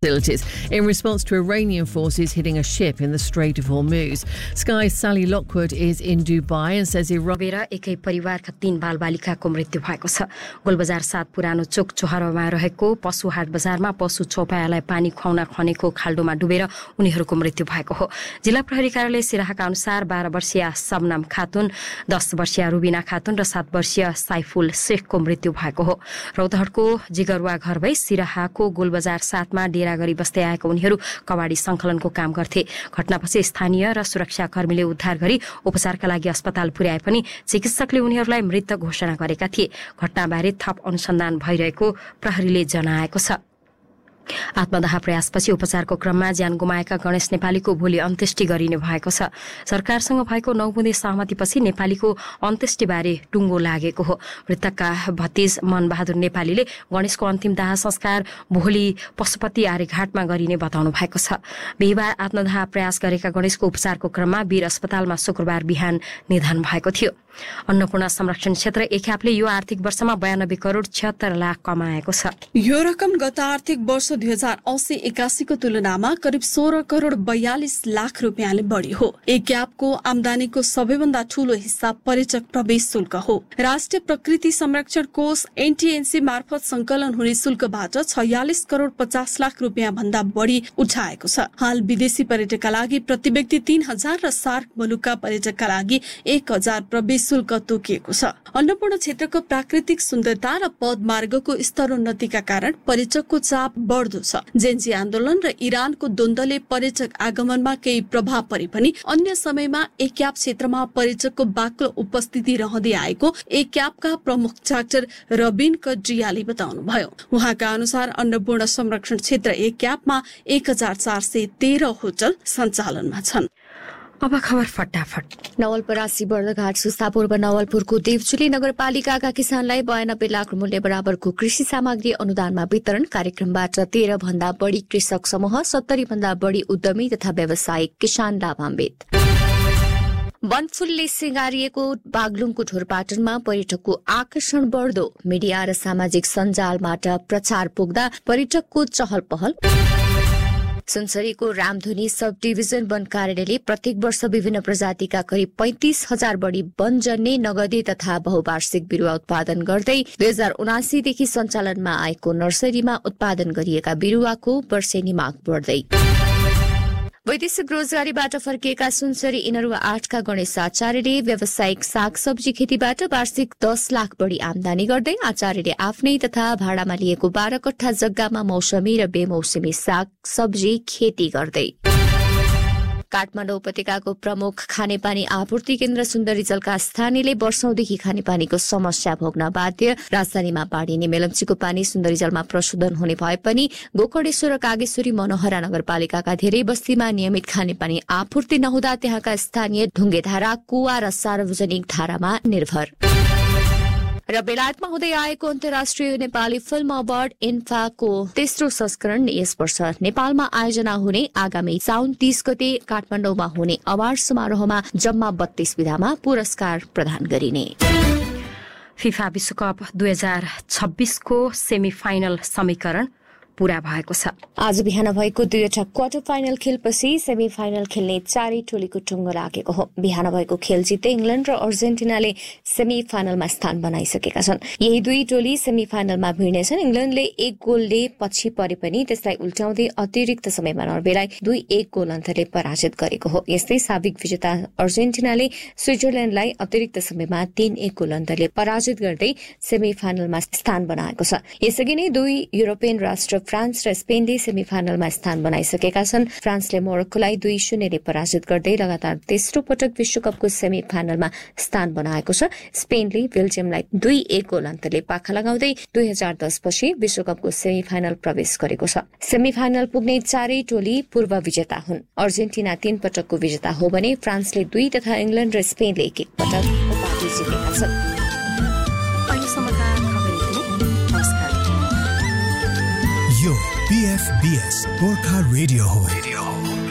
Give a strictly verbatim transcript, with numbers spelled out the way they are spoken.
facilities in response to Iranian forces hitting a ship in the Strait of Hormuz. Sky's Sally Lockwood is in Dubai and says Iran एकै परिवारका तीन बालबालिकाको मृत्यु भएको छ। गोलबजार सात पुरानो चोक चोहरोमा रहेको पशु हाट बजारमा पशु चौपायालाई पानी खुवाउन खनेको खाल्डोमा डुबेर उनीहरूको मृत्यु भएको हो। जिल्ला प्रहरी कार्यालय सिराहाका अनुसार बाह्र वर्षीय सबनम खातुन, दस वर्षीय रुबिना खातुन र सात वर्षीय साइफुल शेखको मृत्यु भएको हो। रौतहटको जिगरुवा घर भई सिराहाको गोलबजार सातमा डेरा गरी बस्दै आएका उनीहरू कबाडी संकलनको काम गर्थे। घटनापछि स्थानीय र सुरक्षाकर्मीले उद्धार गरी उपचारका लागि अस्पताल पुर्याए पनि चिकित्सकले उनीहरूलाई मृत घोषणा गरेका थिए। घटनाबारे थप अनुसन्धान भइरहेको प्रहरीले जनाएको छ। आत्मदाह प्रयासपछि उपचारको क्रममा ज्यान गुमाएका गणेश नेपालीको भोलि अन्त्येष्टि गरिने भएको छ। सरकारसँग भएको नौ बुँदे सहमतिपछि नेपालीको अन्त्येष्टिबारे टुङ्गो लागेको हो। मृतकका भतिज मनबहादुर नेपालीले गणेशको अन्तिम दाह संस्कार भोलि पशुपति आर्यघाटमा गरिने बताउनु भएको छ। बिहिबार आत्मदाह प्रयास गरेका गणेशको उपचारको क्रममा वीर अस्पतालमा शुक्रबार बिहान निधन भएको थियो। अन्नपूर्ण संरक्षण क्षेत्र एख्यापले यो आर्थिक वर्षमा बयानब्बे करोड़ छिहत्तर लाख कमाएको छ। यो रकम गत आर्थिक वर्ष दुई हजार अस्सी एकासी को तुलनामा करिब सोह्र करोड़ बयालिस लाख रुपियाँले बढ़ी हो। एक्यापको आमदानीको सबैभन्दा ठूलो हिस्सा पर्यटक प्रवेश शुल्क हो। राष्ट्रिय प्रकृति संरक्षण कोष एनटीएनसी मार्फत संकलन हुने शुल्कबाट छयालिस करोड़ पचास लाख रुपियाँ भन्दा बढ़ी उठाएको छ। हाल विदेशी पर्यटकका लागि प्रति व्यक्ति तीन हजार र सार्क मुलुकका पर्यटकका लागि एक हजार प्रवेश शुल्क तोकिएको छ। अन्नपूर्ण क्षेत्रको प्राकृतिक सुन्दरता र पदमार्गको स्तरोन्नतिका कारण पर्यटकको चाप बढ्दो छ। जेन्जी आन्दोलन र इरानको द्वन्द्वले पर्यटक आगमनमा केही प्रभाव परे पनि अन्य समयमा एक्याप क्षेत्रमा पर्यटकको बाक्लो उपस्थिति रहँदै आएको एक्यापका प्रमुख डाक्टर रबिन कड्रियाले बताउनुभयो। उहाँका अनुसार अन्नपूर्ण संरक्षण क्षेत्र एक्यापमा एक हजार चार सय तेह्र होटल सञ्चालनमा छन्। अब खबर फटाफट। नवलपरासी बर्दघाट सुस्ता पूर्व नवलपुरको देवचुली नगरपालिकाका किसानलाई बयानब्बे लाख मूल्य बराबरको कृषि सामग्री अनुदानमा वितरण कार्यक्रमबाट तेह्र भन्दा बढ़ी कृषक समूह, सत्तरी भन्दा बढ़ी उद्यमी तथा व्यावसायिक किसान लाभान्वित। वनफूलले सिंगारिएको बागलुङको ढोरपाटनमा पर्यटकको आकर्षण बढ्दो। मिडिया र सामाजिक सञ्जालबाट प्रचार पुग्दा पर्यटकको चहल पहल। सुनसरीको रामधुनी सब डिभिजन वन कार्यालयले प्रत्येक वर्ष विभिन्न प्रजातिका करिब पैंतिस हजार बढ़ी वनजन्य नगदी तथा बहुवार्षिक बिरुवा उत्पादन गर्दै दुई हजार उनासीदेखि सञ्चालनमा आएको नर्सरीमा उत्पादन गरिएका बिरुवाको वर्षेनी माग बढ्दै। वैदेशिक रोजगारीबाट फर्किएका सुनसरी इनरुवा आठका गणेश आचार्यले व्यावसायिक साग सब्जी खेतीबाट वार्षिक दस लाख बढ़ी आमदानी गर्दै आचार्यले आफ्नै तथा भाडामा लिएको बाह्र कट्ठा जग्गामा मौसमी र बेमौसमी साग सब्जी खेती गर्दै। काठमाडौँ उपत्यकाको प्रमुख खानेपानी आपूर्ति केन्द्र सुन्दरी जलका स्थानीयले वर्षौंदेखि खानेपानीको समस्या भोग्न बाध्य। राजधानीमा बाढ़िने मेलम्चीको पानी सुन्दरी जलमा प्रशोधन हुने भए पनि गोकर्णेश्वर र कागेश्वरी मनोहरा नगरपालिकाका धेरै बस्तीमा नियमित खानेपानी आपूर्ति नहुँदा त्यहाँका स्थानीय ढुङ्गेधारा, कुवा र सार्वजनिक धारामा निर्भर। र बेलायतमा हुँदै आएको अन्तर्राष्ट्रिय नेपाली फिल्म अवार्ड इन्फाको तेस्रो संस्करण यस वर्ष नेपालमा आयोजना हुने आगामी साउन तीस गते काठमाडौँमा हुने अवार्ड समारोहमा जम्मा बत्तीस विधामा पुरस्कार प्रदान गरिने। फिफा विश्वकप दुई हजार छब्बीसको सेमी फाइनल समीकरण पूरा भएको छ। आज बिहान भएको दुईवटा क्वार्टर फाइनल खेलपछि सेमी फाइनल खेल्ने चारै टोलीको टुङ्गो लागेको हो। बिहान भएको खेल जित्दै इंग्ल्याण्ड र अर्जेन्टिनाले सेमी फाइनलमा स्थान बनाइसकेका छन्। यही दुई टोली सेमी फाइनलमा भिड्नेछन्। इंग्ल्याण्डले एक गोलले पछि परे पनि त्यसलाई उल्टाउँदै अतिरिक्त समयमा नर्वेलाई दुई एक गोल अन्तरले पराजित गरेको हो। यस्तै साबिक विजेता अर्जेन्टिनाले स्विजरल्याण्डलाई अतिरिक्त समयमा तीन एक गोल अन्तरले पराजित गर्दै सेमी फाइनलमा स्थान बनाएको छ। यसअघि नै दुई युरोपियन राष्ट्र फ्रान्स र स्पेनले सेमी फाइनलमा स्थान बनाइसकेका छन्। फ्रान्सले मोरक्कोलाई दुई शून्यले पराजित गर्दै लगातार तेस्रो पटक विश्वकपको सेमी फाइनलमा स्थान बनाएको छ। स्पेनले बेल्जियमलाई दुई एक गोल अन्तरले पाखा लगाउँदै दुई हजार दसपछि विश्वकपको सेमी फाइनल प्रवेश गरेको छ। सेमी फाइनल पुग्ने चारै टोली पूर्व विजेता हुन्। अर्जेन्टिना तीन पटकको विजेता हो भने फ्रान्सले दुई तथा इंग्ल्याण्ड र स्पेनले एक एक पटक उपाधि जितेका छन्। यो पीएफबीएस गोर्खा रेडियो हो।